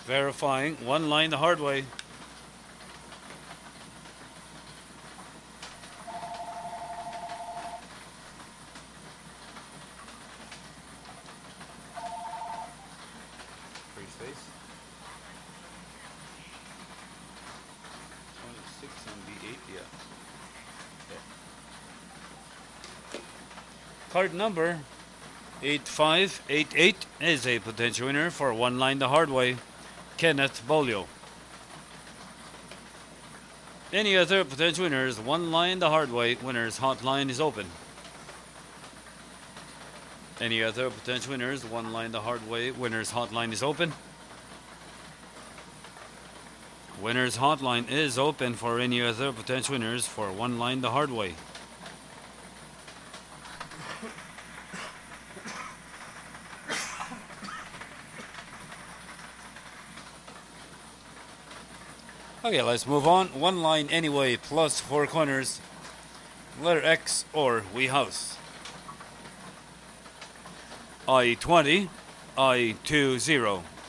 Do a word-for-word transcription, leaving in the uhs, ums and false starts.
Verifying one line the hard way. Free space. twenty-six on the eight, yeah. Okay. Card number eight five eight eight is a potential winner for one line the hard way. Kenneth Bolio. Any other potential winners, one line the hard way, winners hotline is open. Any other potential winners, one line the hard way, winners hotline is open. Winners hotline is open for any other potential winners for one line the hard way. Okay, let's move on. One line anyway, plus four corners. Letter X or We House. I twenty, I twenty.